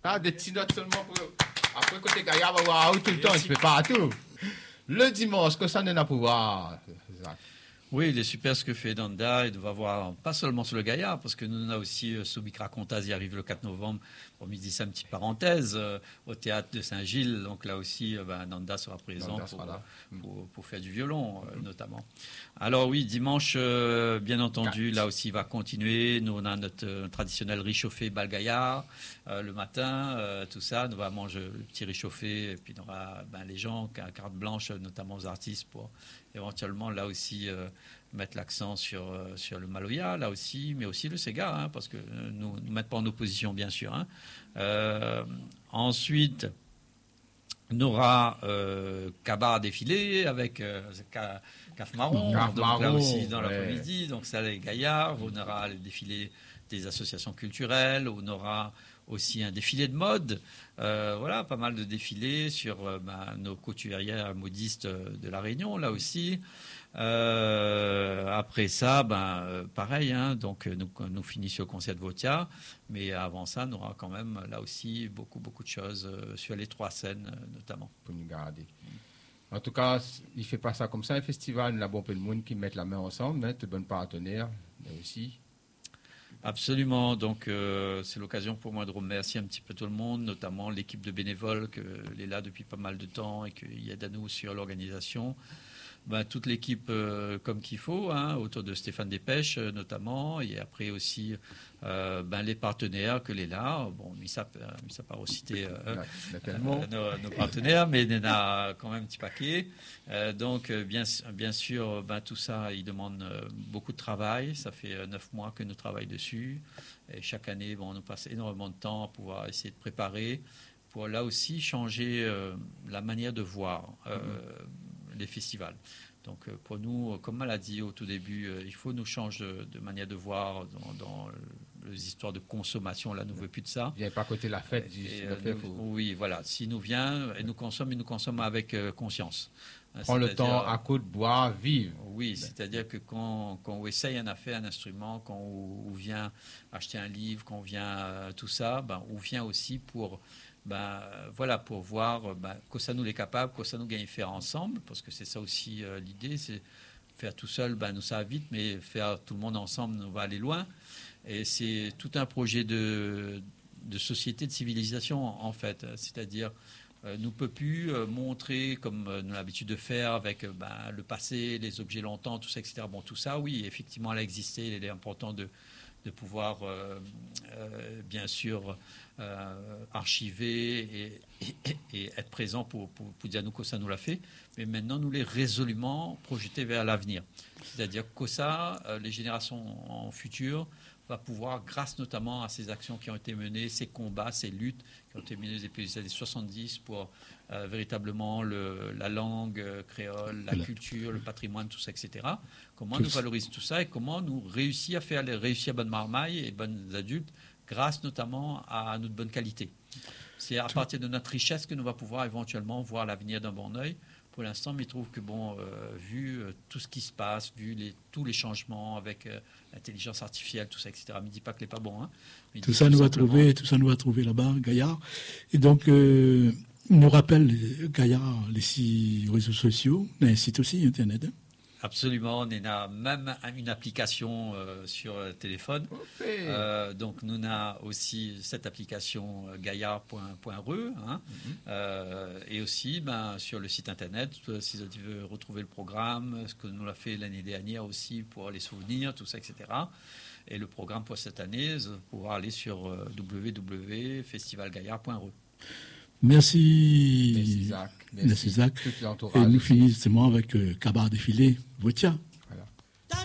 Ah, des petites notes seulement pour... Après, côté Gaillard, on va voir tout le temps, il ne fait pas tout. Le dimanche, que ça n'est pas pour voir. Oui, il est super ce que fait Nanda et de voir pas seulement sur le Gaillard, parce que nous on a aussi Soubik Racontaz, il arrive le 4 novembre, pour midi ça une petite parenthèse, au théâtre de Saint-Gilles, donc là aussi Nanda sera présent pour faire du violon notamment. Alors oui, dimanche, bien entendu, là aussi il va continuer, nous on a notre traditionnel réchauffé bal Gaillard, le matin, tout ça, nous allons manger le petit réchauffé, et puis on aura les gens, carte blanche, notamment aux artistes pour éventuellement là aussi mettre l'accent sur le Maloya, là aussi, mais aussi le Sega, hein, parce que nous mettre pas en opposition, bien sûr. Hein. Ensuite, on aura Kaba défilé avec Caf Marron, donc là aussi dans l'après-midi, donc ça les gaillards, on aura le défilé des associations culturelles, on aura aussi un défilé de mode, voilà, pas mal de défilés sur nos couturières modistes de La Réunion, là aussi. Après ça, pareil, hein, donc nous finissons au concert de Votia, mais avant ça, on aura quand même là aussi beaucoup de choses sur les 3 scènes notamment. Pour nous garder. En tout cas, il ne fait pas ça comme ça. Un festival, il y a bon peu de monde qui mettent la main ensemble, hein, de bons partenaires, mais aussi. Absolument, donc c'est l'occasion pour moi de remercier un petit peu tout le monde, notamment l'équipe de bénévoles qui est là depuis pas mal de temps et qui aide à nous sur l'organisation. Toute l'équipe comme qu'il faut, hein, autour de Stéphane Despêches notamment, et après aussi les partenaires que les là. Bon, mis à part citer nos partenaires, mais il y en a quand même un petit paquet. Donc bien sûr, tout ça, il demande beaucoup de travail. Ça fait 9 mois que nous travaillons dessus. Et chaque année, on nous passe énormément de temps à pouvoir essayer de préparer pour là aussi changer la manière de voir les festivals. Donc pour nous, comme on l'a dit au tout début, il faut nous changer de manière de voir dans les histoires de consommation. Là, nous ne voulons plus de ça. Il n'y a pas côté la fête. Oui, voilà. Si nous vient et nous consomme avec conscience. Prends le temps à coup de boire, vivre. Oui, c'est-à-dire que quand on essaye un instrument, quand on vient acheter un livre, quand on vient tout ça, on vient aussi pour... pour voir que ça nous est capable, que ça nous gagne faire ensemble, parce que c'est ça aussi l'idée, c'est faire tout seul, nous ça va vite, mais faire tout le monde ensemble, on va aller loin. Et c'est tout un projet de société, de civilisation en fait, c'est-à-dire nous ne peut plus montrer comme nous avons l'habitude de faire avec le passé, les objets longtemps, tout ça, etc. Bon, tout ça, oui, effectivement, elle a existé, il est important de pouvoir, bien sûr, archiver et être présent pour dire nous que ça nous l'a fait, mais maintenant nous les résolument projeter vers l'avenir. C'est-à-dire que ça, les générations en futur va pouvoir, grâce notamment à ces actions qui ont été menées, ces combats, ces luttes qui ont été menées depuis les années 70 pour véritablement la langue créole, la culture, le patrimoine, tout ça, etc. Comment nous valorise tout ça et comment nous réussissons à faire réussir bonnes marmailles et bonnes adultes grâce notamment à notre bonne qualité. C'est à partir de notre richesse que nous va pouvoir éventuellement voir l'avenir d'un bon œil. Pour l'instant, mais je trouve que vu tout ce qui se passe, vu tous les changements avec l'intelligence artificielle, tout ça, etc. Je ne dis pas que ce n'est pas bon. Hein, tout ça nous va trouver là-bas, Gaillard. Et donc, nous rappelle Gaillard les 6 réseaux sociaux, un site aussi internet. Hein. Absolument, on a même une application sur téléphone. Okay. Donc, nous avons aussi cette application gaillard.re hein, et aussi sur le site internet, si vous veulent retrouver le programme, ce que nous l'a fait l'année dernière aussi pour les souvenirs, tout ça, etc. Et le programme pour cette année, vous pourrez aller sur www.festivalgaillard.re. Merci Isaac. Et nous finissons avec Kaba défilé. Votia.